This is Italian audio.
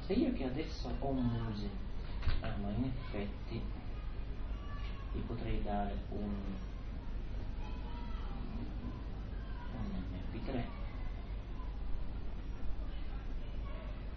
se io che adesso ho un museo, ma in effetti gli potrei dare un MP3